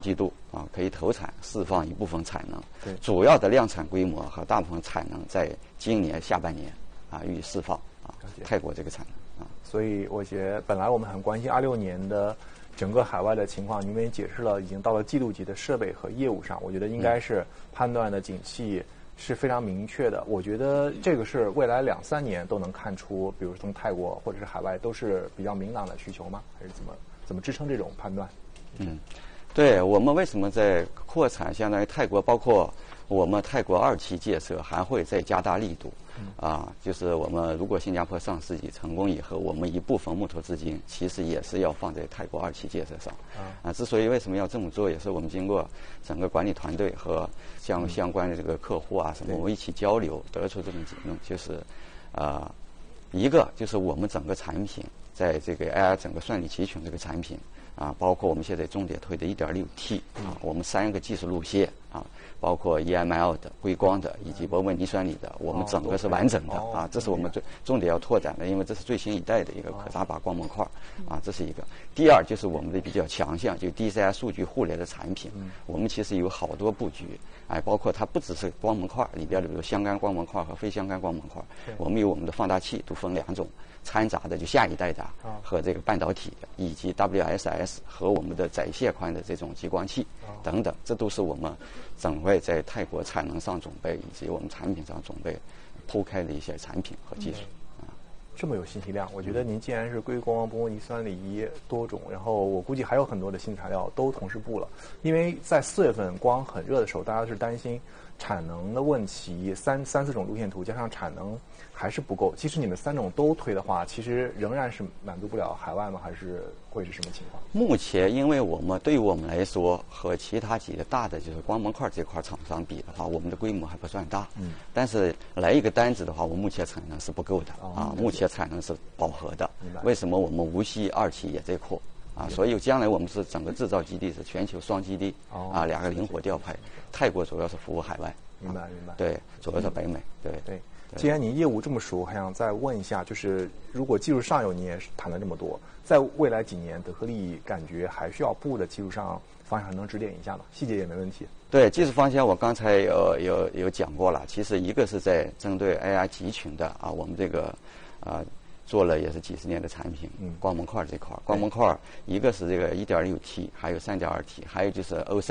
季度啊可以投产释放一部分产能。 对， 主要的量产规模和大部分产能在今年下半年啊予以释放啊。泰国这个产能啊。 所以我觉得本来我们很关心26年的整个海外的情况，你们也解释了，已经到了季度级的设备和业务上，我觉得应该是判断的景气是非常明确的。我觉得这个是未来2-3年都能看出，比如从泰国或者是海外都是比较明朗的需求吗？还是怎么支撑这种判断？ 对，我们为什么在扩产，相当于泰国，包括我们泰国2期建设还会再加大力度。就是我们如果新加坡上市成功以后，我们一部分募投资金其实也是要放在泰国2期建设上。之所以为什么要这么做，也是我们经过整个管理团队和相关的这个客户啊什么，我们一起交流得出这么结论，就是一个就是我们整个产品在这个 AI 整个算力集群这个产品包括我们现在重点推的 1.6T 我们3个技术路线包括 EML 的、硅光的以及波纹泥酸锂的，我们整个是完整的这是我们重点要拓展的，因为这是最新一代的一个可扎拔光模块这是一个。第二就是我们的比较强项，就 DCI 数据互联的产品，我们其实有好多布局，包括它不只是光模块里边有相干光模块和非相干光模块，我们有我们的放大器，都分2种。掺杂的就下一代的和这个半导体的，以及 WSS 和我们的载线宽的这种激光器等等，这都是我们整个在泰国产能上准备以及我们产品上准备铺开的一些产品和技术。 这么有信息量，我觉得您既然是硅光、波纹泥酸锂多种，然后我估计还有很多的新材料都同时布了，因为在4月份光很热的时候，大家是担心产能的问题，3-4种路线图加上产能还是不够。其实你们3种都推的话，其实仍然是满足不了海外吗？还是会是什么情况？ 目前，因为对于我们来说，和其他几个大的就是光模块这块厂商比的话，我们的规模还不算大。但是来一个单子的话，我目前产能是不够的目前产能是饱和的。为什么我们无锡2期也在扩？所以将来我们是整个制造基地是全球双基地2个灵活调配。泰国主要是服务海外。 明白。 对，主要是北美。对。 既然您业务这么熟，还想再问一下，就是如果技术上游你也谈了这么多，在未来几年，德科力感觉还需要布的技术上方向能指点一下吗？细节也没问题。 对，技术方向我刚才有讲过了。其实一个是在针对 AI 集群的我们这个做了也是几十年的产品，光模块这块，光模块一个是这个 1.6T， 还有 3.2T， 还有就是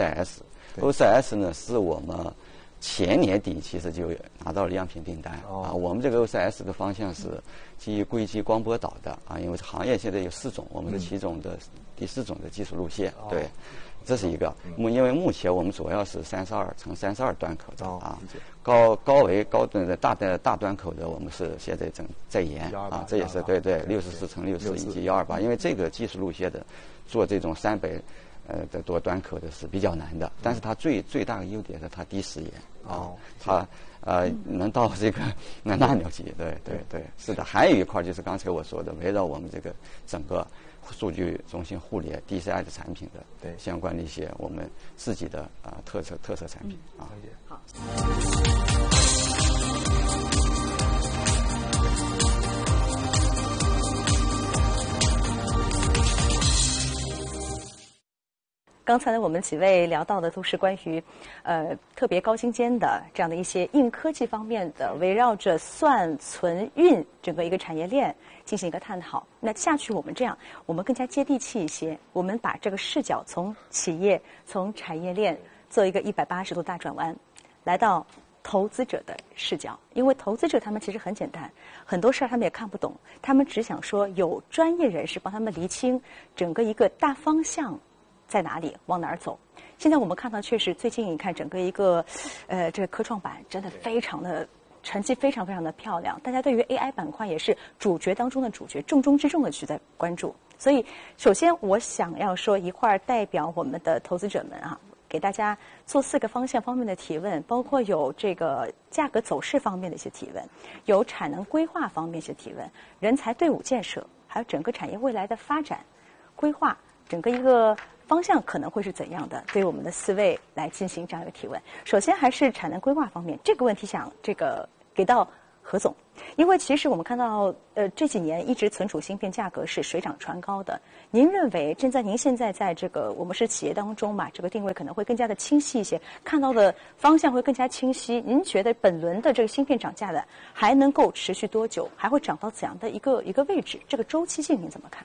OCS。OCS 呢是我们前年底其实就拿到了样品订单我们这个 OCS 的方向是基于硅基光波导的因为行业现在有4种，我们的其中的第4种的技术路线对，这是一个。因为目前我们主要是32×32端口的高端的大端口的，我们是现在正在研这也是对64×60以及128，因为这个技术路线的做这种300的多端口的是比较难的，但是它最大的优点是它低时延它能到这个纳秒级，对，是的。还有一块就是刚才我说的，围绕我们这个整个数据中心互联 DCI 的产品的相关的一些我们自己的特色产品好。 刚才呢，我们几位聊到的都是关于特别高精尖的这样的一些硬科技方面的，围绕着算、存、运整个一个产业链进行一个探讨。那下去我们更加接地气一些，我们把这个视角从企业、从产业链做一个180度大转弯，来到投资者的视角。因为投资者他们其实很简单，很多事儿他们也看不懂，他们只想说有专业人士帮他们厘清整个一个大方向在哪里，往哪儿走。现在我们看到，确实最近你看整个一个这个科创板真的非常的成绩非常的漂亮，大家对于 AI 板块也是主角当中的主角，重中之重的去在关注。所以首先我想要说一块儿代表我们的投资者们给大家做4个方向方面的提问，包括有这个价格走势方面的一些提问，有产能规划方面一些提问，人才队伍建设，还有整个产业未来的发展规划，整个一个方向可能会是怎样的？对我们的4位来进行这样一个提问。首先还是产能规划方面，这个问题想给到何总，因为其实我们看到，这几年一直存储芯片价格是水涨船高的。您认为，您现在在这个我们是企业当中嘛，这个定位可能会更加的清晰一些，看到的方向会更加清晰。您觉得本轮的这个芯片涨价的还能够持续多久？还会涨到怎样的一个位置？这个周期性您怎么看？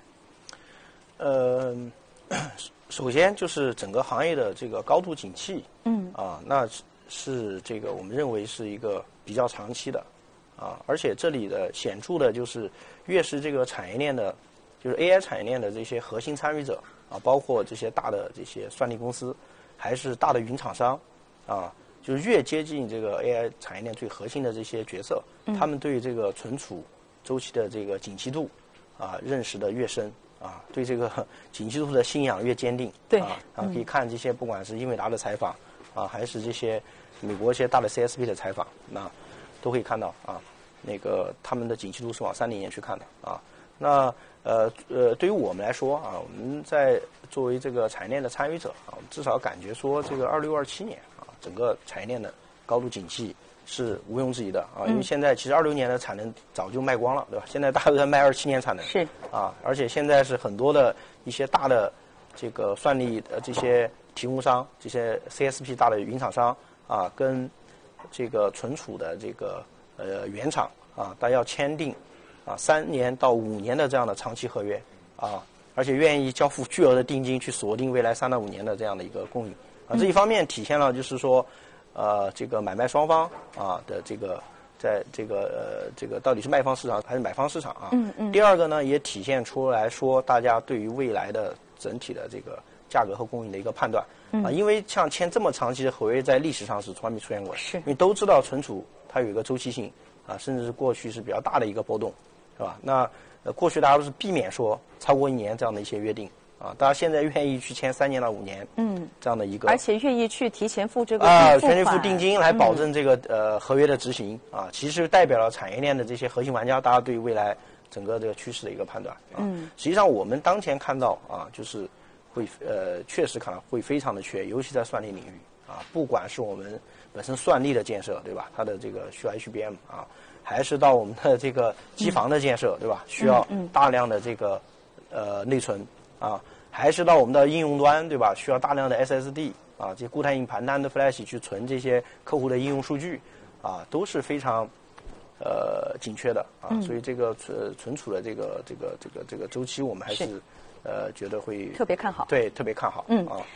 首先就是整个行业的这个高度景气，那是这个我们认为是一个比较长期的。而且这里的显著的就是，越是这个产业链的，就是 AI 产业链的这些核心参与者包括这些大的这些算力公司，还是大的云厂商就是越接近这个 AI 产业链最核心的这些角色，他们对这个存储周期的这个景气度认识的越深对这个景气度的信仰越坚定。 对可以看这些不管是英伟达的采访还是这些美国一些大的 CSP 的采访都可以看到那个他们的景气度是往30年去看的那对于我们来说我们在作为这个产业链的参与者我们至少感觉说这个26、27年整个产业链的高度景气是毋庸置疑的因为现在其实26年的产能早就卖光了，对吧？现在大家都在卖27年产能， 是而且现在是很多的一些大的这个算力这些提供商，这些 CSP 大的云厂商跟这个存储的这个原厂大家要签订3年到5年的这样的长期合约而且愿意交付巨额的定金去锁定未来3到5年的这样的一个供应这一方面体现了就是说这个买卖双方的这个在这个到底是卖方市场还是买方市场第二个呢，也体现出来说大家对于未来的整体的这个价格和供应的一个判断因为像签这么长期的合约，在历史上是从来没出现过的， 是因为都知道存储它有一个周期性甚至是过去是比较大的一个波动，是吧？那过去大家都是避免说超过1年这样的一些约定大家现在愿意去签3年到5年这样的一个， 而且愿意去提前付这个全力付定金来保证这个合约的执行其实代表了产业链的这些核心玩家大家对于未来整个这个趋势的一个判断实际上我们当前看到就是会确实看到会非常的缺，尤其在算力领域不管是我们本身算力的建设，对吧？它的这个需要 HBM 还是到我们的这个机房的建设，对吧？需要大量的这个内存还是到我们的应用端，对吧？需要大量的 SSD 这些固态硬盘、NAND Flash 去存这些客户的应用数据都是非常紧缺的所以这个存储的这个周期，我们还是觉得会特别看好， 对，特别看好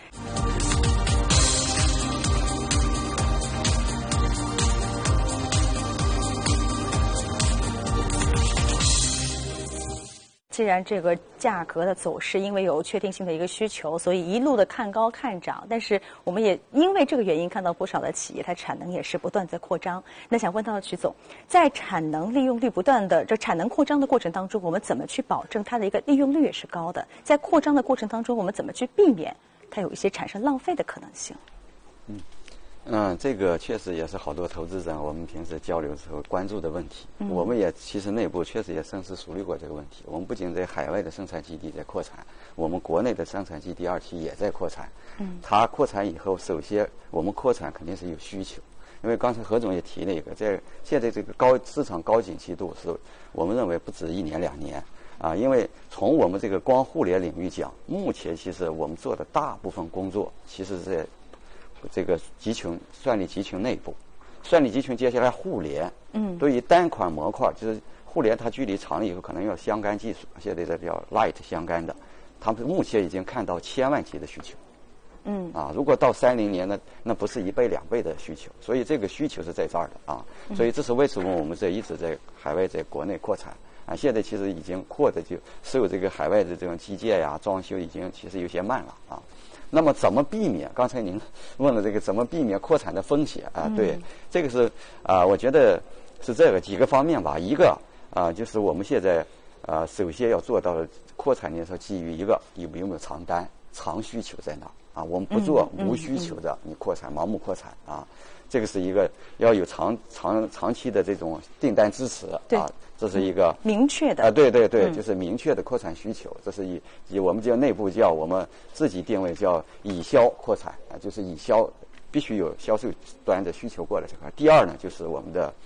既然这个价格的走势因为有确定性的一个需求，所以一路的看高看涨，但是我们也因为这个原因看到不少的企业它产能也是不断在扩张。那想问到曲总，在产能利用率不断的产能扩张的过程当中，我们怎么去保证它的一个利用率也是高的？在扩张的过程当中，我们怎么去避免它有一些产生浪费的可能性？ 这个确实也是好多投资者我们平时交流的时候关注的问题。我们也其实内部确实也深思熟虑过这个问题。我们不仅在海外的生产基地在扩产，我们国内的生产基地2期也在扩产。它扩产以后，首先我们扩产肯定是有需求，因为刚才何总也提了一个，在现在这个市场高景气度是我们认为不止1年2年因为从我们这个光互联领域讲，目前其实我们做的大部分工作其实是在这个算力集群内部，算力集群接下来互联，对于单款模块，就是互联它距离长了以后可能要相干技术，现在这叫 light 相干的，他们目前已经看到1000万级的需求，如果到30年那不是1倍2倍的需求，所以这个需求是在这儿的所以这是为什么我们一直在海外在国内扩产现在其实已经扩的就受这个海外的这种基建装修已经其实有些慢了那么怎么避免？刚才您问了这个怎么避免扩产的风险对，这个是我觉得是这个几个方面吧。一个就是我们现在首先要做到扩产的时候，基于一个有没有长单、长需求在哪我们不做无需求的你扩产盲目扩产这个是一个要有长期的这种订单支持这是一个明确的对，就是明确的扩产需求，这是以我们叫内部叫我们自己定位叫以销扩产就是以销必须有销售端的需求过来这块。第二呢，就是我们的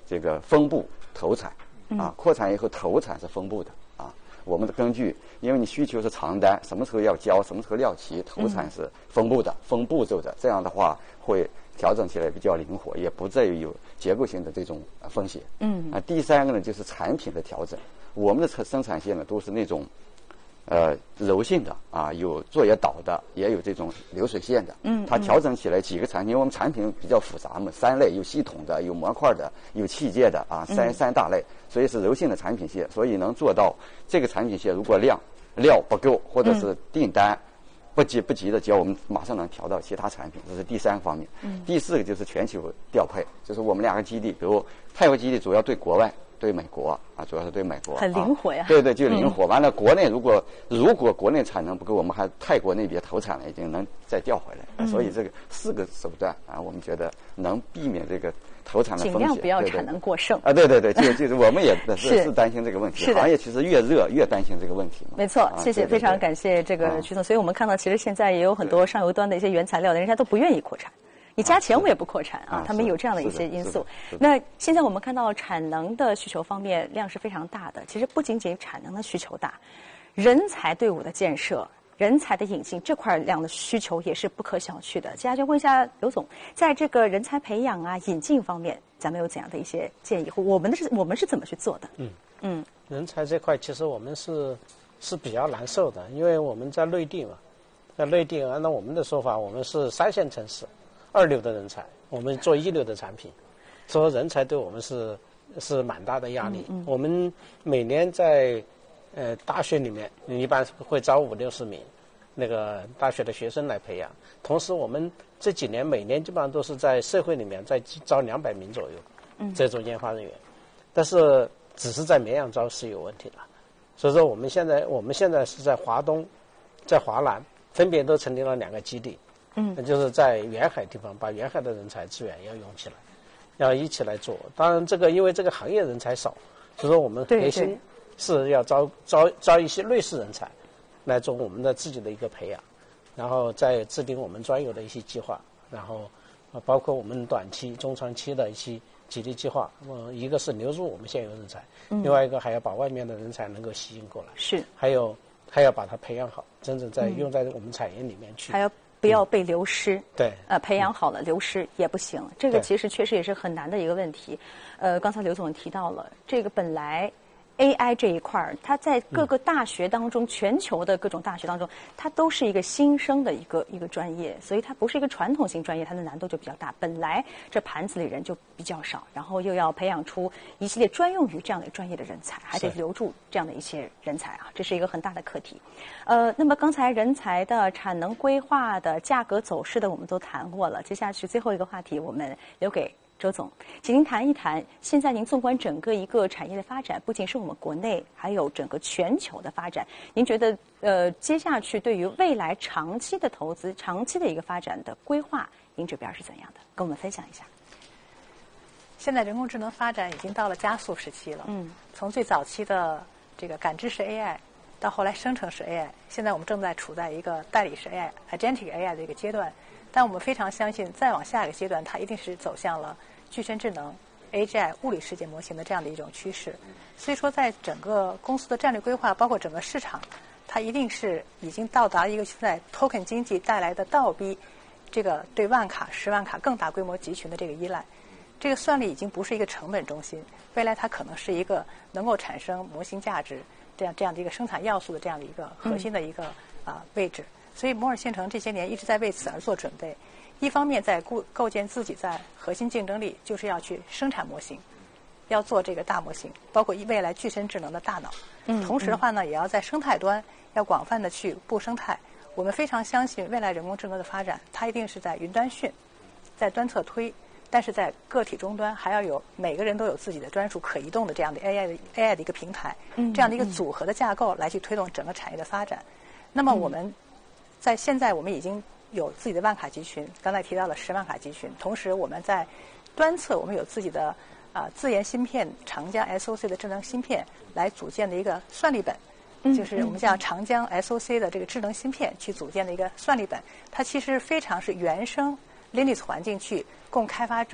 这个分布投产啊，扩产以后投产是分布的啊。我们的根据，因为你需求是长单，什么时候要交，什么时候料齐，投产是分布的，分步骤的，这样的话会调整起来比较灵活，也不至于有结构性的这种风险。第三个呢就是产品的调整，我们的生产线呢都是那种柔性的啊，有作业岛的，也有这种流水线的。它调整起来几个产品，因为我们产品比较复杂嘛，3类，有系统的，有模块的，有器械的啊，三大类，所以是柔性的产品线，所以能做到这个产品线如果料不够，或者是订单不急的交，我们马上能调到其他产品，这是第3个方面。第4个就是全球调配，就是我们2个基地，比如泰国基地主要对国外。对美国啊，主要是对美国， 很灵活呀。 对，就灵活。完了，国内如果国内产能不够，我们还泰国那边投产了，已经能再调回来。所以这个4个手段啊，我们觉得能避免这个投产的风险， 尽量不要产能过剩啊。对，就是我们也是担心这个问题。行业其实越热越担心这个问题嘛。 没错，谢谢，非常感谢这个徐总。所以我们看到，其实现在也有很多上游端的一些原材料的，人家都不愿意扩产。你加钱我也不扩产啊，他们有这样的一些因素。那现在我们看到产能的需求方面量是非常大的，其实不仅仅产能的需求大，人才队伍的建设、人才的引进这块量的需求也是不可小觑的。接下来就问一下刘总，在这个人才培养啊、引进方面，咱们有怎样的一些建议？我们是怎么去做的？ 人才这块其实我们是比较难受的，因为我们在内地嘛，在内地按照我们的说法，我们是3线城市。2流的人才，我们做1流的产品，所以人才对我们是蛮大的压力。我们每年在大学里面一般会招50-60名那个大学的学生来培养，同时我们这几年每年基本上都是在社会里面在招200名左右这种研发人员，但是只是在绵阳招是有问题的，所以说我们现在是在华东、在华南分别都成立了2个基地。就是在沿海地方，把沿海的人才资源要用起来，要一起来做。当然，因为这个行业人才少，所以说我们核心是要招一些类似人才，来做我们的自己的一个培养，然后再制定我们专有的一些计划，然后包括我们短期、中长期的一些激励计划。一个是留住我们现有人才，另外一个还要把外面的人才能够吸引过来， 是， 还要把它培养好，真正用在我们产业里面去。 还要不要被流失？ 对， 培养好了，流失也不行。这个其实确实也是很难的一个问题。刚才刘总提到了，这个本来 AI 这一块儿，它在各个大学当中，全球的各种大学当中，它都是一个新生的一个专业，所以它不是一个传统性专业，它的难度就比较大。本来这盘子里人就比较少，然后又要培养出一系列专用于这样的专业的人才，还得留住这样的一些人才啊，这是一个很大的课题。那么刚才人才的、产能规划的、价格走势的，我们都谈过了。接下去最后一个话题，我们留给周总，请您谈一谈，现在您纵观整个一个产业的发展，不仅是我们国内，还有整个全球的发展，您觉得接下去对于未来长期的投资、长期的一个发展的规划，您这边是怎样的？跟我们分享一下。 现在人工智能发展已经到了加速时期了。从最早期的这个感知式 AI， 到后来生成式 AI， 现在我们正在处在一个代理式 AI、Agentic AI 的一个阶段。但我们非常相信，再往下一个阶段，它一定是走向了具身智能 AGI 物理世界模型的这样的一种趋势。所以说，在整个公司的战略规划，包括整个市场，它一定是已经到达一个现在 token 经济带来的倒逼这个对万卡、10万卡更大规模集群的这个依赖。这个算力已经不是一个成本中心，未来它可能是一个能够产生模型价值这样的一个生产要素的这样的一个核心的一个位置。所以摩尔线程这些年一直在为此而做准备，一方面在构建自己在核心竞争力，就是要去生产模型，要做这个大模型，包括未来具身智能的大脑。同时的话呢，也要在生态端要广泛的去布生态。我们非常相信未来人工智能的发展，它一定是在云端训，在端侧推，但是在个体终端还要有每个人都有自己的专属可移动的这样的 AI 的一个平台，这样的一个组合的架构来去推动整个产业的发展。那么我们在现在我们已经有自己的万卡集群，刚才提到了10万卡集群，同时我们在端侧我们有自己的自研芯片长江 SOC 的智能芯片来组建的一个算力本，就是我们叫长江 SOC 的这个智能芯片去组建的一个算力本，它其实非常是原生 Linux 环境去供开发者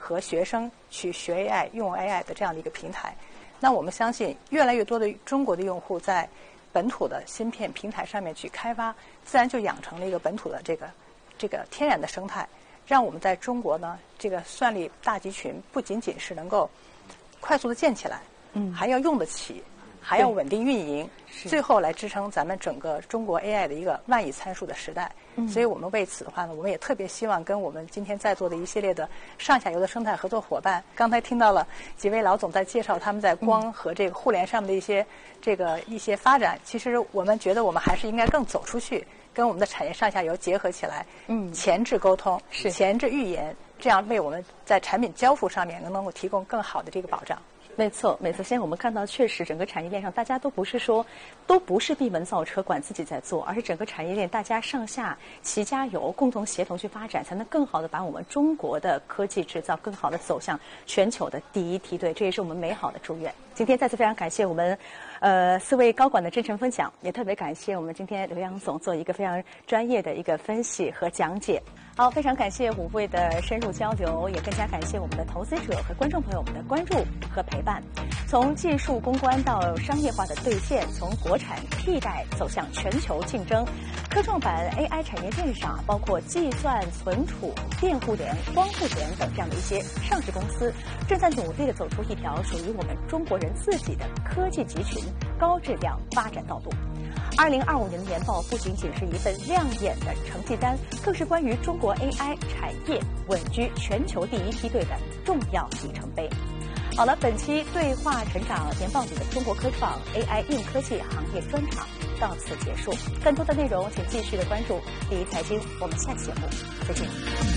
和学生去学 AI、用 AI 的这样的一个平台。那我们相信，越来越多的中国的用户在本土的芯片平台上面去开发，自然就养成了一个本土的这个天然的生态，让我们在中国呢，这个算力大集群不仅仅是能够快速的建起来，还要用得起，还要稳定运营，最后来支撑咱们整个中国 AI 的一个万亿参数的时代。所以我们为此的话呢，我们也特别希望跟我们今天在座的一系列的上下游的生态合作伙伴，刚才听到了几位老总在介绍他们在光和这个互联上面的一些发展。其实我们觉得我们还是应该更走出去，跟我们的产业上下游结合起来，前置沟通，前置预研，这样为我们在产品交付上面能够提供更好的这个保障。 没错，没错。现在我们看到，确实整个产业链上，大家都不是闭门造车，管自己在做，而是整个产业链大家上下齐加油，共同协同去发展，才能更好的把我们中国的科技制造更好的走向全球的第一梯队。这也是我们美好的祝愿。今天再次非常感谢我们4位高管的真诚分享，也特别感谢我们今天刘洋总做一个非常专业的一个分析和讲解。好，非常感谢5位的深入交流，也更加感谢我们的投资者和观众朋友们的关注和陪伴。从技术攻关到商业化的兑现，从国产替代走向全球竞争，科创板 AI 产业链上，包括计算、存储、电互联、光互联等这样的一些上市公司，正在努力的走出一条属于我们中国人自己的科技集群高质量发展道路。2025年的年报不仅仅是一份亮眼的成绩单，更是关于中国 AI 产业稳居全球第一梯队的重要里程碑。好了，本期对话成长年报里的中国科创 AI 硬科技行业专场到此结束。更多的内容请继续的关注第一财经，我们下期节目再见。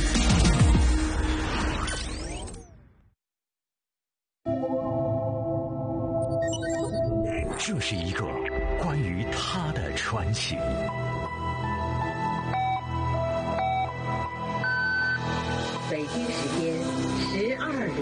这是一个关于他的传奇。 北京时间12